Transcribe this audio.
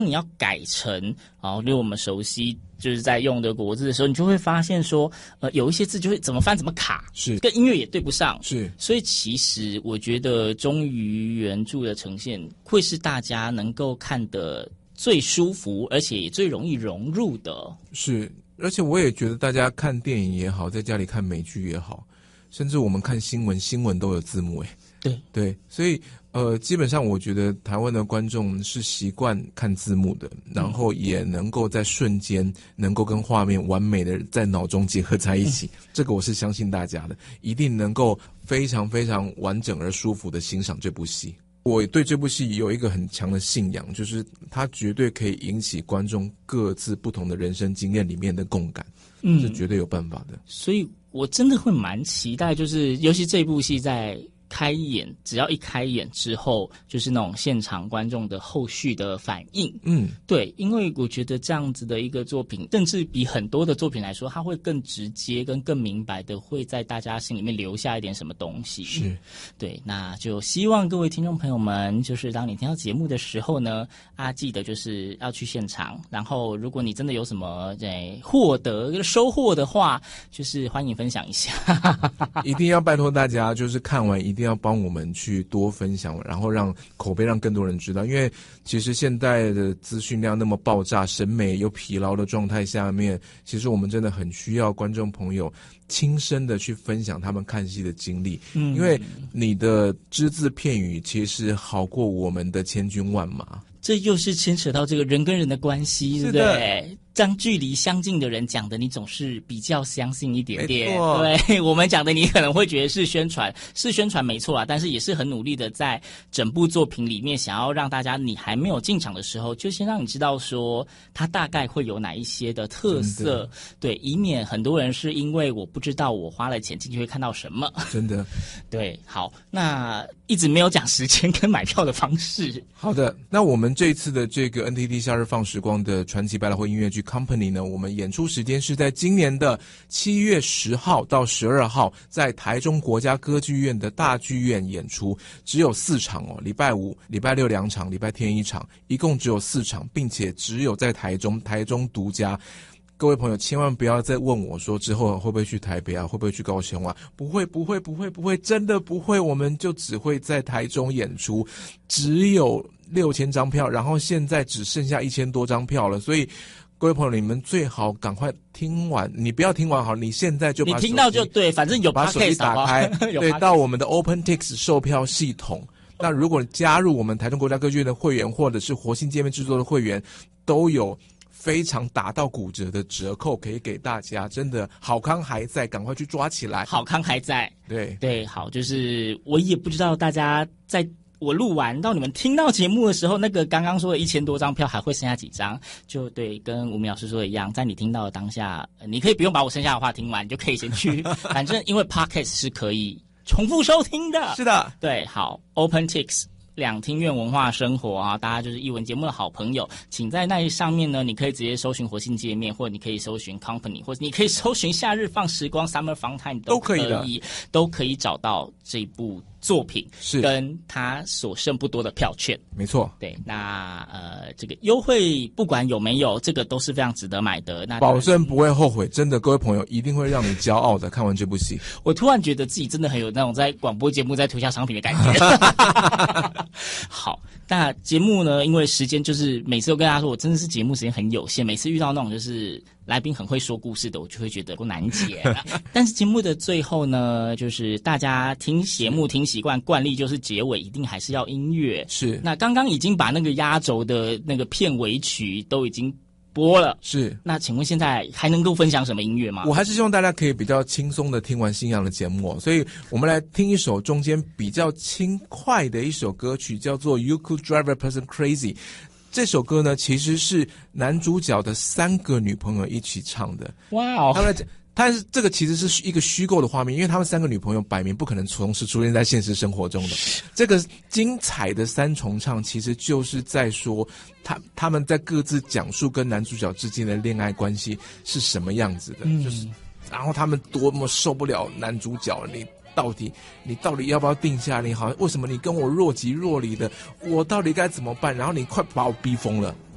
你要改成例如我们熟悉就是在用的国字的时候，你就会发现说有一些字就会怎么翻怎么卡， 是跟音乐也对不上， 是。 所以其实我觉得忠于原著的呈现会是大家能够看得最舒服而且也最容易融入的。是， 而且我也觉得大家看电影也好，在家里看美剧也好，甚至我们看新闻都有字幕对，所以基本上我觉得台湾的观众是习惯看字幕的，然后也能够在瞬间能够跟画面完美的在脑中结合在一起，这个我是相信大家的，一定能够非常非常完整而舒服的欣赏这部戏。我对这部戏有一个很强的信仰，就是它绝对可以引起观众各自不同的人生经验里面的共感，是绝对有办法的。 所以我真的会蛮期待，就是尤其这部戏在开演，只要一开演之后，就是那种现场观众的后续的反应。对，因为我觉得这样子的一个作品，甚至比很多的作品来说，它会更直接跟更明白的会在大家心里面留下一点什么东西。 是， 对，那就希望各位听众朋友们，就是当你听到节目的时候呢，记得就是要去现场，然后如果你真的有什么收获的话，就是欢迎分享一下。 一定要拜托大家，就是看完一定要帮我们去多分享，然后让口碑让更多人知道。因为其实现在的资讯量那么爆炸，审美又疲劳的状态下面，其实我们真的很需要观众朋友亲身的去分享他们看戏的经历。因为你的只字片语其实好过我们的千军万马。 这又是牵扯到这个人跟人的关系，对不对？将距离相近的人讲的，你总是比较相信一点点。对，我们讲的，你可能会觉得是宣传没错啦，但是也是很努力的在整部作品里面，想要让大家你还没有进场的时候，就先让你知道说它大概会有哪一些的特色，对，以免很多人是因为我不知道我花了钱进去会看到什么。真的，对，好，那一直没有讲时间跟买票的方式。 好的，那我们这一次的这个 NTT 夏日放时光的传奇百老汇音乐剧 Company 呢，我们演出时间是在今年的7月10号到12号，在台中国家歌剧院的大剧院演出，只有4场哦，礼拜五、礼拜六2场，礼拜天1场，一共只有4场，并且只有在台中独家。各位朋友千万不要再问我说之后会不会去台北啊，会不会去高雄啊，不会，真的不会，我们就只会在台中演出，只有6000张票，然后现在只剩下1000多张票了，所以各位朋友，你们最好赶快听完，你不要听完好，你现在就把你听到就对，反正有把手机打开，对，到我们的 OpenTix 售票系统。那如果你加入我们台中国家歌剧院的会员，或者是活性界面制作的会员，都有非常打到骨折的折扣可以给大家，真的好康还在，赶快去抓起来。 好康还在， 对， 好，就是我也不知道大家在我录完到你们听到节目的时候，那个刚刚说的1000多张票还会剩下几张？就对，跟吴明老师说的一样，在你听到的当下，你可以不用把我剩下的话听完，你就可以先去，反正因为 Podcast 是可以重复收听的。 是的， 对，好 ，OpenTix。两厅院文化生活啊，大家就是艺文节目的好朋友，请在那上面呢，你可以直接搜寻活性界面，或者你可以搜寻 Company， 或者你可以搜寻夏日放时光 Summer Fun Time 都可以，都可以找到这部作品，是跟他所剩不多的票券。 没错， 对，那这个优惠不管有没有，这个都是非常值得买的。那保证不会后悔，真的，各位朋友一定会让你骄傲的。看完这部戏， 我突然觉得自己真的很有那种在广播节目在推销商品的感觉。好，那节目呢，因为时间就是每次都跟大家说，我真的是节目时间很有限，每次遇到那种就是来宾很会说故事的，我就会觉得不难解。但是节目的最后呢，就是大家听节目听习惯，惯例就是结尾一定还是要音乐。是，那刚刚已经把那个压轴的那个片尾曲都已经播了，是。那请问现在还能够分享什么音乐吗？ 我还是希望大家可以比较轻松的听完新阳的节目，所以我们来听一首中间比较轻快的一首歌曲，叫做 You Could Drive a Person Crazy。这首歌呢，其实是男主角的3个女朋友一起唱的。哇哦！但是这个其实是一个虚构的画面，因为他们3个女朋友摆明不可能同时出现在现实生活中的。这个精彩的3重唱，其实就是在说他们在各自讲述跟男主角之间的恋爱关系是什么样子的，就是然后他们多么受不了男主角，你到底要不要定下？你好像为什么你跟我若即若离的？我到底该怎么办？然后你快把我逼疯了。